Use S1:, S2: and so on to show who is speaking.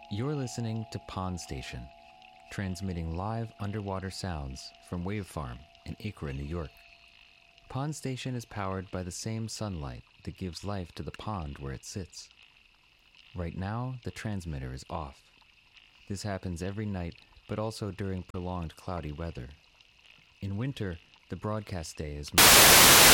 S1: You're listening to Pond Station, transmitting live underwater sounds from Wave Farm in Acre, New York. Pond Station is powered by the same sunlight that gives life to the pond where it sits. Right now, the transmitter is off. This happens every night, but also during prolonged cloudy weather. In winter, the broadcast day is